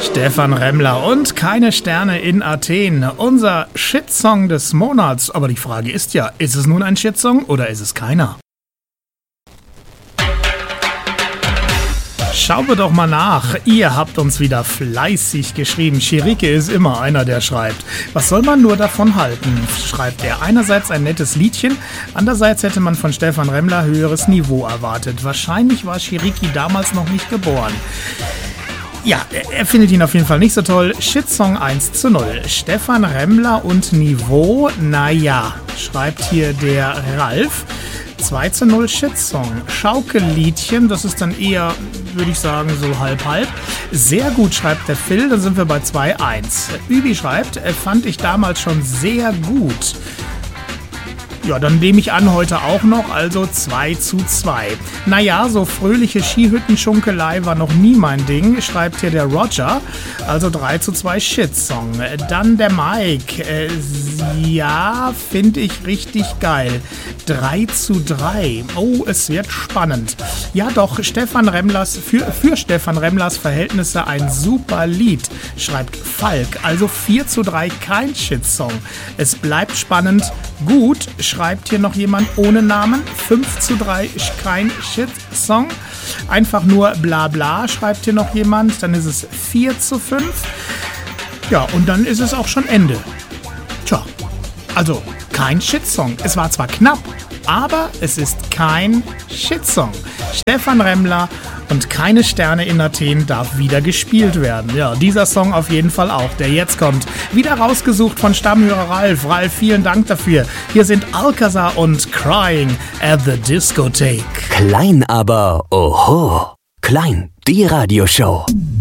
Stephan Remmler und keine Sterne in Athen. Unser Shitsong des Monats. Aber die Frage ist ja, ist es nun ein Shitsong oder ist es keiner? Schauen wir doch mal nach. Ihr habt uns wieder fleißig geschrieben. Chirike ist immer einer, der schreibt. Was soll man nur davon halten? Schreibt er. Einerseits ein nettes Liedchen, andererseits hätte man von Stephan Remmler höheres Niveau erwartet. Wahrscheinlich war Chiriki damals noch nicht geboren. Ja, er findet ihn auf jeden Fall nicht so toll. Shitsong 1:0. Stephan Remmler und Niveau, naja, schreibt hier der Ralf. 2:0 Shitsong. Schaukelliedchen, das ist dann eher, würde ich sagen, so halb-halb. Sehr gut, schreibt der Phil, dann sind wir bei 2:1. Übi schreibt, fand ich damals schon sehr gut. Ja, dann nehme ich an, heute auch noch, also 2:2. Naja, so fröhliche Skihüttenschunkelei war noch nie mein Ding, schreibt hier der Roger, also 3:2 Shitsong. Dann der Mike, ja, finde ich richtig geil. 3:3. Oh, es wird spannend. Ja doch, Stephan Remmlers, für Stephan Remmlers Verhältnisse ein super Lied, schreibt Falk. Also 4:3 kein Shitsong. Es bleibt spannend. Gut, schreibt hier noch jemand ohne Namen. 5:3 kein Shitsong. Einfach nur bla bla, schreibt hier noch jemand. Dann ist es 4:5. Ja, und dann ist es auch schon Ende. Tja, also kein Shitsong. Es war zwar knapp, aber es ist kein Shitsong. Stephan Remmler und keine Sterne in Athen darf wieder gespielt werden. Ja, dieser Song auf jeden Fall auch, der jetzt kommt. Wieder rausgesucht von Stammhörer Ralf. Ralf, vielen Dank dafür. Hier sind Alcazar und Crying at the Discotheque. Klein aber oho. Klein, die Radioshow.